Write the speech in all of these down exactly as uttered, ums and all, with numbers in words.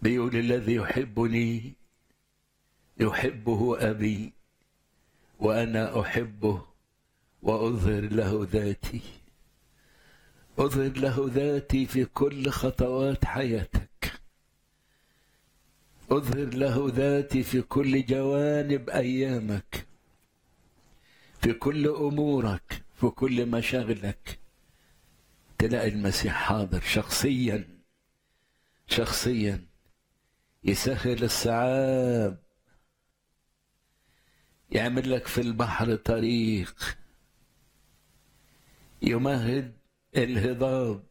بيقول الذي يحبني يحبه أبي وأنا أحبه وأظهر له ذاتي. أظهر له ذاتي في كل خطوات حياتك، أظهر له ذاتي في كل جوانب أيامك، في كل أمورك، في كل مشاغلك. تلاقي المسيح حاضر شخصيا شخصيا، يسهل الصعاب، يعمل لك في البحر طريق، يمهد الهضاب.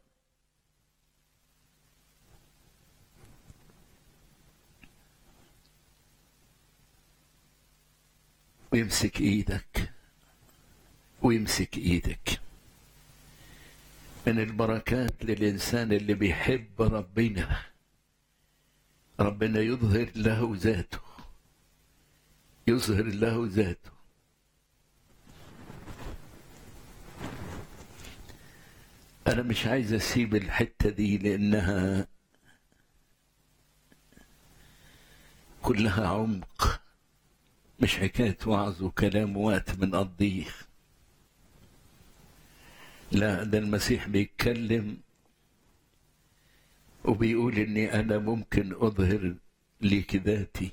ويمسك ايدك ويمسك ايدك. من البركات للإنسان اللي بيحب ربنا، ربنا يظهر له ذاته، يظهر له ذاته. أنا مش عايز أسيب الحتة دي لأنها كلها عمق، مش حكاية وعظ وكلام وقت بنقضيه. لا، ده المسيح بيتكلم وبيقول إني أنا ممكن أظهر ليك ذاتي.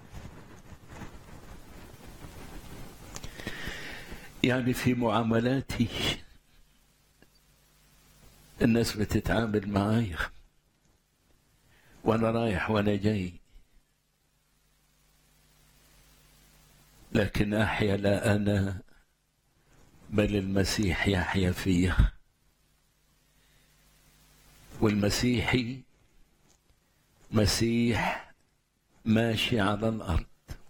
يعني في معاملاتي الناس بتتعامل معايا وأنا رايح وأنا جاي، لكن أحيا لا أنا بل المسيح يحيا فيا. والمسيحي مسيح ماشي على الأرض،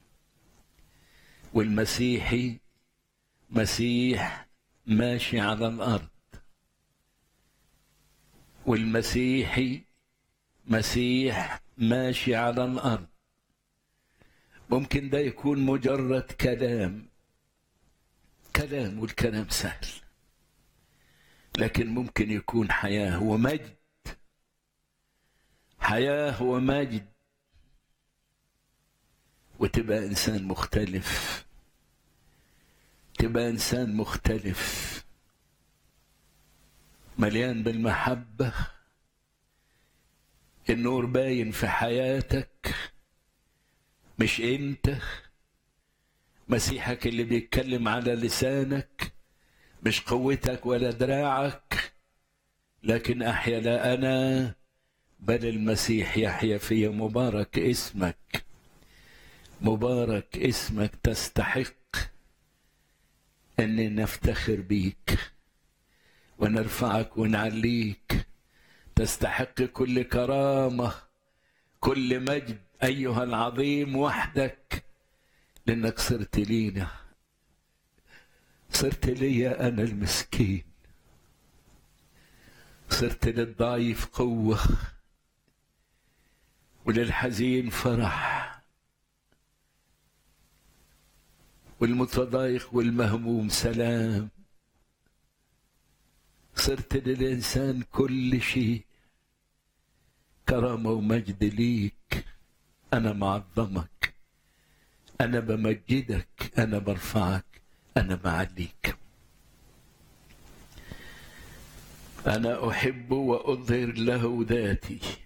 والمسيحي مسيح ماشي على الأرض، والمسيحي مسيح ماشي على الأرض. ممكن ده يكون مجرد كلام كلام والكلام سهل، لكن ممكن يكون حياة ومجد، حياة ومجد، وتبقى إنسان مختلف، تبقى إنسان مختلف مليان بالمحبة. النور باين في حياتك، مش انت. مسيحك اللي بيتكلم على لسانك، مش قوتك ولا دراعك، لكن أحيا لا أنا بل المسيح يحيا فيا. مبارك اسمك، مبارك اسمك. تستحق أن نفتخر بيك ونرفعك ونعليك. تستحق كل كرامة، كل مجد أيها العظيم وحدك، لأنك صرت لينا، صرت لي أنا المسكين، صرت للضعيف قوة وللحزين فرح والمتضايق والمهموم سلام. صرت للإنسان كل شيء. كرامة ومجد ليك. أنا معظمك، أنا بمجدك، أنا برفعك، أنا بعليك. أنا أحب وأظهر له ذاتي.